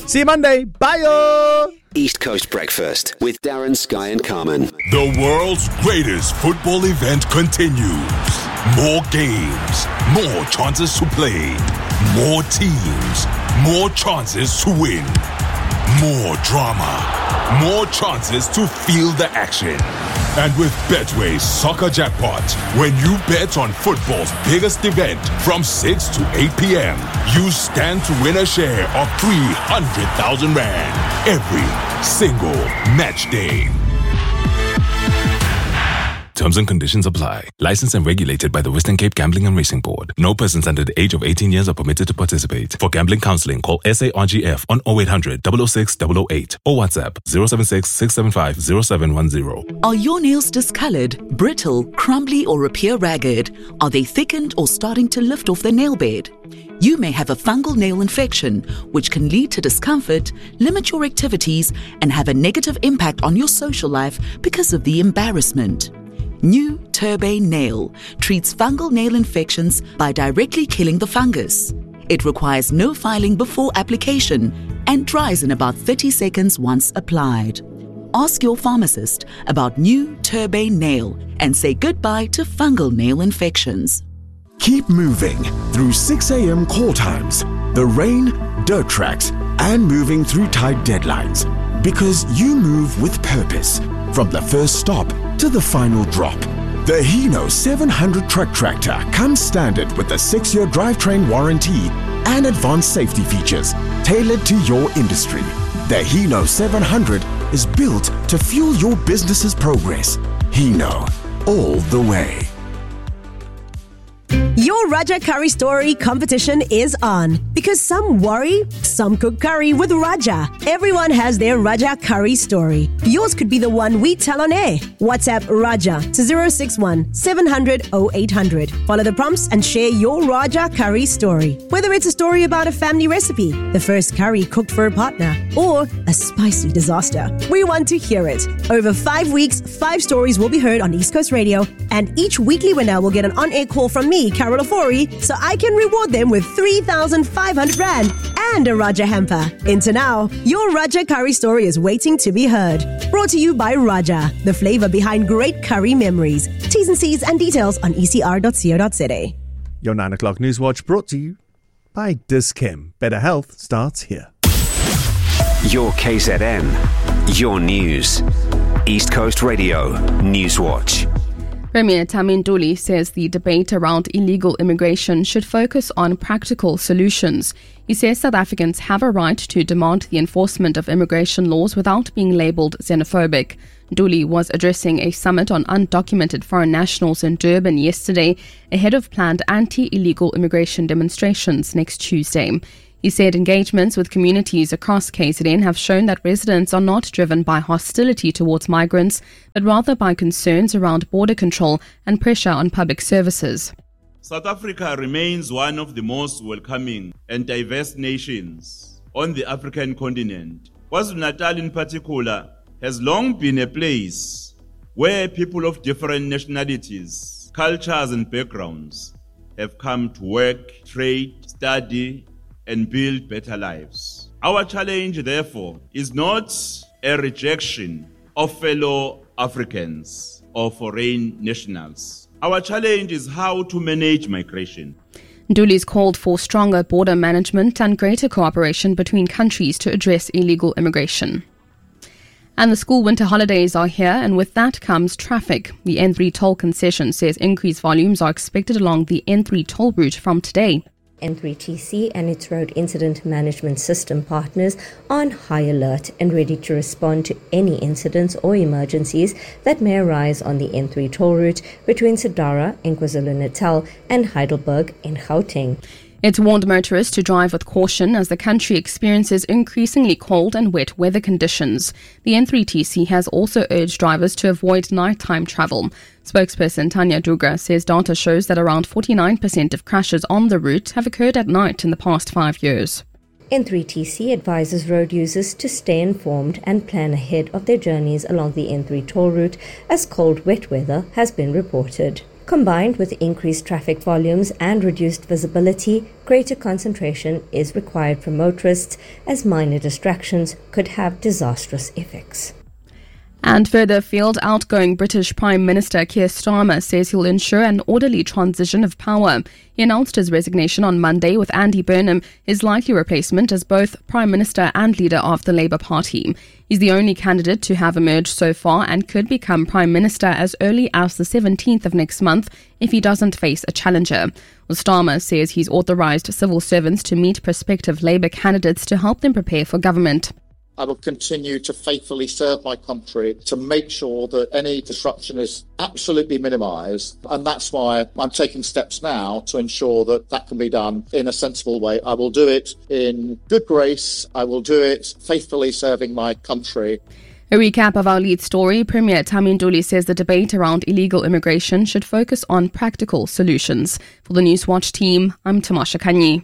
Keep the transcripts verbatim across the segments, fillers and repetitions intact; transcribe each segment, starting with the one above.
See you Monday. Bye. East Coast Breakfast with Darren, Sky and Carmen. The world's greatest football event continues. More games, more chances to play, more teams, more chances to win, more drama, more chances to feel the action. And with Betway's Soccer Jackpot, when you bet on football's biggest event from six to eight p.m., you stand to win a share of three hundred thousand rand every single match day. Terms and conditions apply. Licensed and regulated by the Western Cape Gambling and Racing Board. No persons under the age of eighteen years are permitted to participate. For gambling counseling, call S A R G F on oh eight hundred, double oh six, double oh eight or WhatsApp zero seven six, six seven five, zero seven one zero. Are your nails discolored, brittle, crumbly or appear ragged? Are they thickened or starting to lift off the nail bed? You may have a fungal nail infection, which can lead to discomfort, limit your activities, and have a negative impact on your social life because of the embarrassment. New Turbane Nail treats fungal nail infections by directly killing the fungus. It requires no filing before application and dries in about thirty seconds once applied. Ask your pharmacist about New Turbane Nail and say goodbye to fungal nail infections. Keep moving through six a.m. call times, the rain, dirt tracks, and moving through tight deadlines. Because you move with purpose, from the first stop to the final drop. The Hino seven hundred truck tractor comes standard with a six-year drivetrain warranty and advanced safety features tailored to your industry. The Hino seven hundred is built to fuel your business's progress. Hino, all the way. Your Raja Curry Story competition is on. Because some worry, some cook curry with Raja. Everyone has their Raja Curry story. Yours could be the one we tell on air. WhatsApp Raja to zero six one, seven hundred, oh eight hundred. Follow the prompts and share your Raja Curry story. Whether it's a story about a family recipe, the first curry cooked for a partner, or a spicy disaster, we want to hear it. Over five weeks, five stories will be heard on East Coast Radio, and each weekly winner will get an on-air call from me, Carol Ofori, so I can reward them with three thousand five hundred rand and a Raja hamper. Into now, your Raja Curry story is waiting to be heard. Brought to you by Raja, the flavor behind great curry memories. T's and C's and details on e c r dot co dot z a. Your nine o'clock news watch brought to you by Dis-Chem. Better health starts here. Your K Z N, your news. East Coast Radio News Watch. Premier Thami Ntuli says the debate around illegal immigration should focus on practical solutions. He says South Africans have a right to demand the enforcement of immigration laws without being labelled xenophobic. Ntuli was addressing a summit on undocumented foreign nationals in Durban yesterday ahead of planned anti-illegal immigration demonstrations next Tuesday. He said engagements with communities across K Z N have shown that residents are not driven by hostility towards migrants, but rather by concerns around border control and pressure on public services. South Africa remains one of the most welcoming and diverse nations on the African continent. KwaZulu-Natal in particular has long been a place where people of different nationalities, cultures and backgrounds have come to work, trade, study, and build better lives. Our challenge, therefore, is not a rejection of fellow Africans or foreign nationals. Our challenge is how to manage migration. Ntuli's called for stronger border management and greater cooperation between countries to address illegal immigration. And the school winter holidays are here, and with that comes traffic. The N three toll concession says increased volumes are expected along the N three toll route from today. N three T C and its road incident management system partners are on high alert and ready to respond to any incidents or emergencies that may arise on the N three toll route between Sadara in KwaZulu-Natal and Heidelberg in Gauteng. It's warned motorists to drive with caution as the country experiences increasingly cold and wet weather conditions. The N three T C has also urged drivers to avoid nighttime travel. Spokesperson Tanya Dugra says data shows that around forty-nine percent of crashes on the route have occurred at night in the past five years. N three T C advises road users to stay informed and plan ahead of their journeys along the N three toll route as cold, wet weather has been reported. Combined with increased traffic volumes and reduced visibility, greater concentration is required from motorists, as minor distractions could have disastrous effects. And further afield, outgoing British Prime Minister Keir Starmer says he'll ensure an orderly transition of power. He announced his resignation on Monday, with Andy Burnham his likely replacement as both Prime Minister and leader of the Labour Party. He's the only candidate to have emerged so far and could become Prime Minister as early as the seventeenth of next month if he doesn't face a challenger. Well, Starmer says he's authorised civil servants to meet prospective Labour candidates to help them prepare for government. I will continue to faithfully serve my country to make sure that any disruption is absolutely minimised. And that's why I'm taking steps now to ensure that that can be done in a sensible way. I will do it in good grace. I will do it faithfully serving my country. A recap of our lead story. Premier Thami Ntuli says the debate around illegal immigration should focus on practical solutions. For the Newswatch team, I'm Tamasha Kanyi.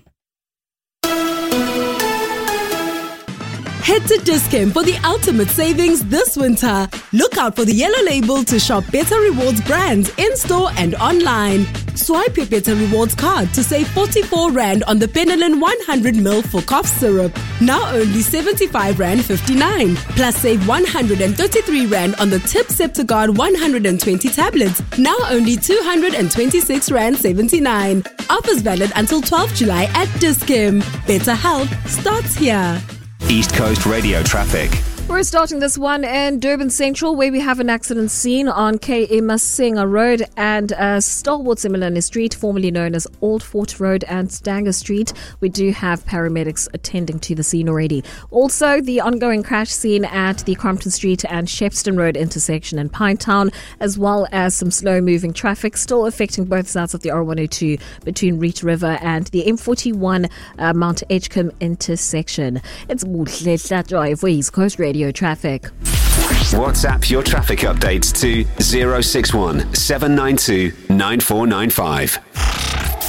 Head to Dis-Chem for the ultimate savings this winter. Look out for the yellow label to shop Better Rewards brands in-store and online. Swipe your Better Rewards card to save forty-four rand on the Penelin one hundred milliliters for cough syrup. Now only seventy-five rand fifty-nine. Plus save one hundred thirty-three rand on the Tip Septiguard one hundred twenty tablets. Now only two hundred twenty-six rand seventy-nine. Offers valid until twelfth of July at Dis-Chem. Better health starts here. East Coast Radio traffic. We're starting this one in Durban Central, where we have an accident scene on K. Masinga Road and uh, Stalwart Simelane Street, formerly known as Old Fort Road and Stanger Street. We do have paramedics attending to the scene already. Also, the ongoing crash scene at the Crompton Street and Shepston Road intersection in Pinetown, as well as some slow-moving traffic still affecting both sides of the R one oh two between Reet River and the M forty-one uh, Mount Edgecombe intersection. It's Muhle Hlatjoy for East Coast Radio traffic. WhatsApp your traffic updates to zero six one seven nine two nine four nine five.